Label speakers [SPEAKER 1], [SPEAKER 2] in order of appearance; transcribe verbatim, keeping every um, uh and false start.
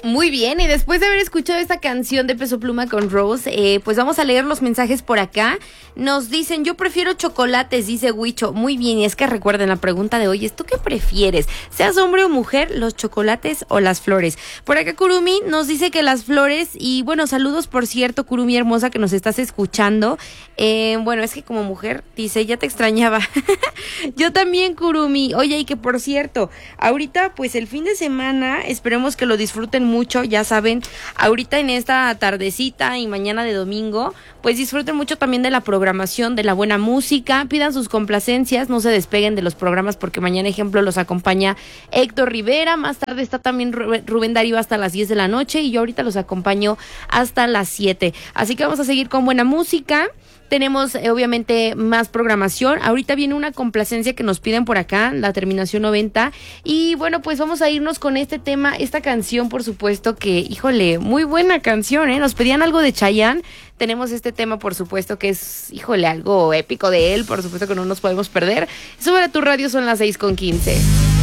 [SPEAKER 1] Muy bien, y después de haber escuchado esta canción de Peso Pluma con Rose, eh, pues vamos a leer los mensajes por acá. Nos dicen, yo prefiero chocolates, dice Huicho. Muy bien, y es que recuerden la pregunta de hoy es, ¿tú qué prefieres? Seas hombre o mujer, los chocolates o las flores. Por acá Kurumi nos dice que las flores, y bueno, saludos por cierto, Kurumi hermosa, que nos estás escuchando. Eh, bueno, es que como mujer, dice, ya te extrañaba. Yo también, Kurumi. Oye, y que por cierto, ahorita pues el fin de semana, esperemos que lo disfruten mucho, ya saben, ahorita en esta tardecita y mañana de domingo, pues disfruten mucho también de la programación, de la buena música, pidan sus complacencias, no se despeguen de los programas porque mañana, ejemplo, los acompaña Héctor Rivera, más tarde está también Rubén Darío hasta las diez de la noche y yo ahorita los acompaño hasta las siete, así que vamos a seguir con buena música. Tenemos eh, obviamente más programación. Ahorita viene una complacencia que nos piden por acá, la terminación noventa. Y bueno, pues vamos a irnos con este tema, esta canción, por supuesto que, híjole, muy buena canción, ¿eh? Nos pedían algo de Chayanne. Tenemos este tema, por supuesto, que es, híjole, algo épico de él. Por supuesto que no nos podemos perder. Sube a tu radio, son las seis con quince.